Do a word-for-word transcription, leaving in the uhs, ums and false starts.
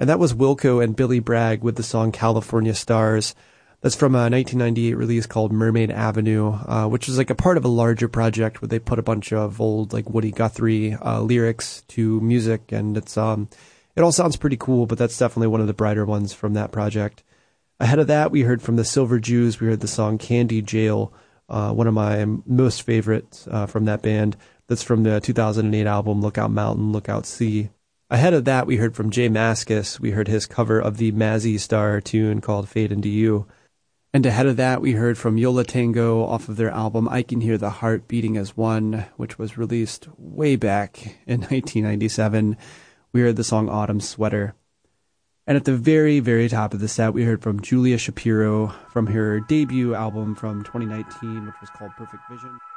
And that was Wilco and Billy Bragg with the song California Stars. That's from a nineteen ninety-eight release called Mermaid Avenue, uh, which is like a part of a larger project where they put a bunch of old like Woody Guthrie uh, lyrics to music, and it's um, it all sounds pretty cool, but that's definitely one of the brighter ones from that project. Ahead of that, we heard from the Silver Jews. We heard the song Candy Jail, uh, one of my most favorites uh, from that band. That's from the two thousand eight album Lookout Mountain, Lookout Sea. Ahead of that, we heard from Jay Mascis. We heard his cover of the Mazzy Star tune called Fade Into You. And ahead of that, we heard from Yo La Tengo off of their album I Can Hear the Heart Beating as One, which was released way back in nineteen ninety-seven. We heard the song Autumn Sweater. And at the very, very top of the set, we heard from Julia Shapiro from her debut album from twenty nineteen, which was called Perfect Vision.